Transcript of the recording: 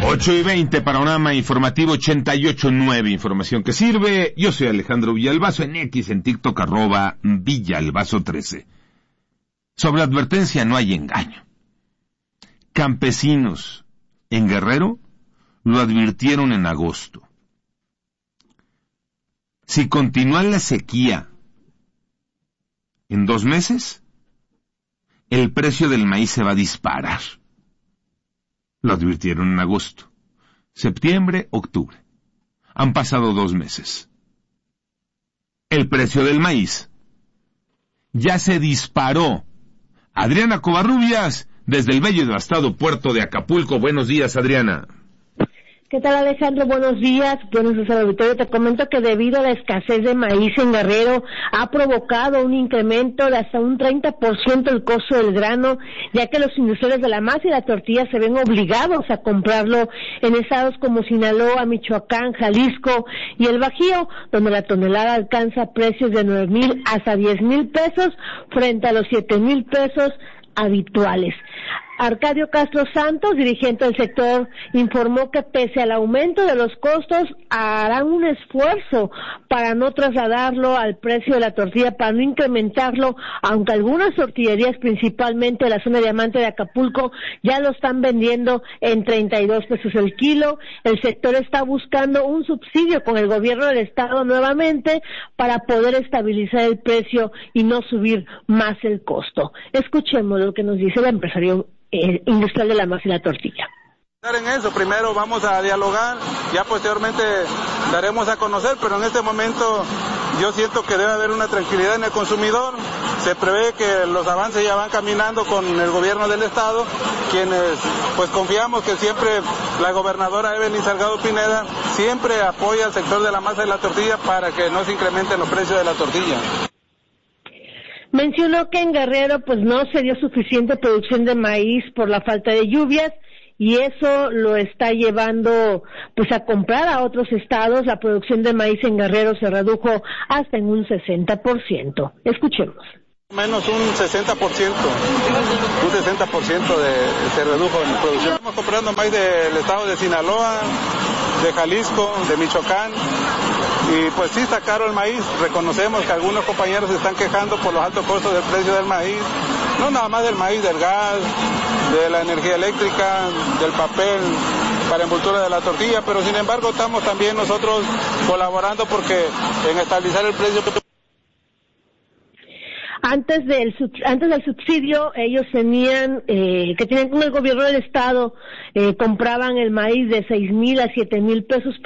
8:20, Panorama Informativo 88.9, información que sirve. Yo soy Alejandro Villalbazo, en X, en TikTok, @Villalbazo13. Sobre advertencia no hay engaño. Campesinos en Guerrero lo advirtieron en agosto. Si continúa la sequía en 2 meses, el precio del maíz se va a disparar. Lo advirtieron en agosto, septiembre, octubre. Han pasado 2 meses. El precio del maíz ya se disparó. Adriana Covarrubias, desde el bello y devastado puerto de Acapulco. Buenos días, Adriana. ¿Qué tal, Alejandro? Buenos días. Buenos días al auditorio. Te comento que debido a la escasez de maíz en Guerrero ha provocado un incremento de hasta un 30% el costo del grano, ya que los industriales de la masa y la tortilla se ven obligados a comprarlo en estados como Sinaloa, Michoacán, Jalisco y el Bajío, donde la tonelada alcanza precios de 9,000 hasta 10,000 pesos frente a los 7,000 pesos habituales. Arcadio Castro Santos, dirigente del sector, informó que pese al aumento de los costos, harán un esfuerzo para no trasladarlo al precio de la tortilla, para no incrementarlo, aunque algunas tortillerías, principalmente de la zona Diamante de Acapulco, ya lo están vendiendo en 32 pesos el kilo. El sector está buscando un subsidio con el gobierno del estado nuevamente para poder estabilizar el precio y no subir más el costo. Escuchemos lo que nos dice el empresario industrial de la masa y la tortilla. En eso, primero vamos a dialogar, ya posteriormente daremos a conocer, pero en este momento yo siento que debe haber una tranquilidad en el consumidor. Se prevé que los avances ya van caminando con el gobierno del estado, quienes pues confiamos que siempre la gobernadora Evelyn Salgado Pineda siempre apoya al sector de la masa y la tortilla para que no se incrementen los precios de la tortilla. Mencionó que en Guerrero pues no se dio suficiente producción de maíz por la falta de lluvias y eso lo está llevando pues a comprar a otros estados. La producción de maíz en Guerrero se redujo hasta en un 60%. Escuchemos. Menos un 60%, se redujo en producción. Estamos comprando maíz del estado de Sinaloa, de Jalisco, de Michoacán, y pues sí está caro el maíz. Reconocemos que algunos compañeros se están quejando por los altos costos del precio del maíz, no nada más del maíz, del gas, de la energía eléctrica, del papel para envoltura de la tortilla, pero sin embargo estamos también nosotros colaborando porque en estabilizar el precio. Antes del subsidio, ellos tenían con el gobierno del estado, compraban el maíz de 6,000 a 7,000 pesos